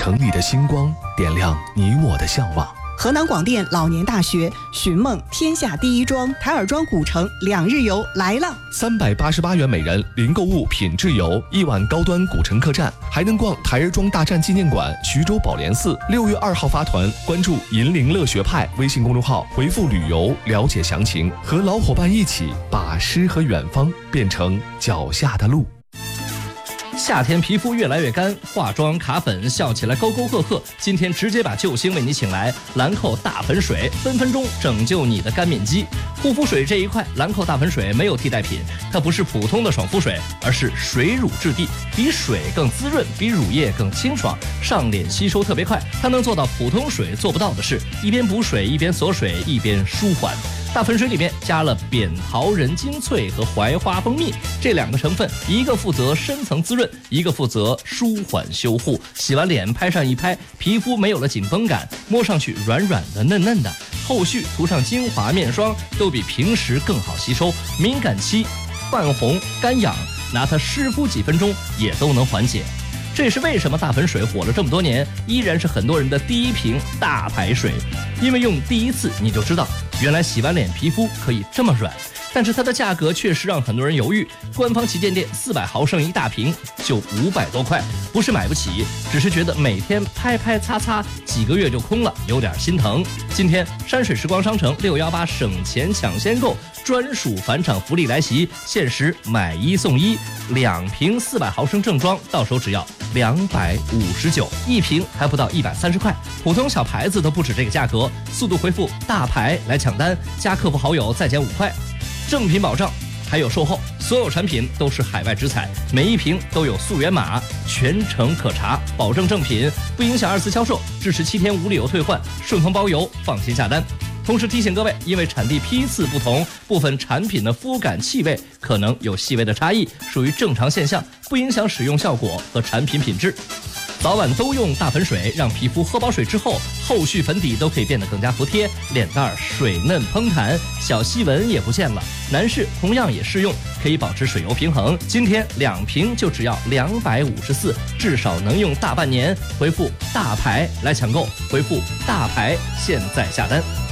城里的星光，点亮你我的向往。 河南广电老年大学寻梦天下第一庄台儿庄古城2日游来了 ，388元每人，零购物品质游，1晚高端古城客栈，还能逛台儿庄大战纪念馆、徐州宝莲寺。6月2号发团，关注银铃乐学派微信公众号，回复旅游了解详情，和老伙伴一起把诗和远方变成脚下的路。 夏天皮肤越来越干，化妆卡粉笑起来沟沟壑壑。今天直接把救星为你请来，兰蔻大粉水，分分钟拯救你的干面肌。护肤水这一块，兰蔻大粉水没有替代品，它不是普通的爽肤水，而是水乳质地，比水更滋润，比乳液更清爽，上脸吸收特别快。它能做到普通水做不到的事，一边补水一边锁水一边舒缓。大粉水里面加了扁桃仁精粹和槐花蜂蜜这2个成分，一个负责深层滋润，一个负责舒缓修护。洗完脸拍上一拍，皮肤没有了紧绷感，摸上去软软的嫩嫩的，后续涂上精华面霜都比平时更好吸收。敏感期、泛红、干痒，拿它湿敷几分钟也都能缓解。这也是为什么大粉水火了这么多年，依然是很多人的第一瓶大牌水。因为用第一次你就知道，原来洗完脸皮肤可以这么软。但是它的价格确实让很多人犹豫，官方旗舰店400毫升一大瓶就500多块，不是买不起，只是觉得每天拍拍擦擦几个月就空了，有点心疼。今天山水时光商城618省钱抢先购专属返场福利来袭，限时买1送1，2瓶400毫升正装到手只要259，一瓶还不到130块，普通小牌子都不止这个价格。速度回复大牌来抢单，加客服好友再减5块。正品保障，还有售后，所有产品都是海外直采，每一瓶都有溯源码，全程可查，保证正品，不影响2次销售，支持7天无理由退换，顺丰包邮，放心下单。同时提醒各位，因为产地批次不同，部分产品的肤感气味可能有细微的差异，属于正常现象，不影响使用效果和产品品质。早晚都用大粉水，让皮肤喝饱水之后，后续粉底都可以变得更加服帖，脸蛋水嫩蓬弹，小细纹也不见了。男士同样也适用，可以保持水油平衡。今天2瓶就只要254，至少能用大半年。回复大牌来抢购，回复大牌现在下单。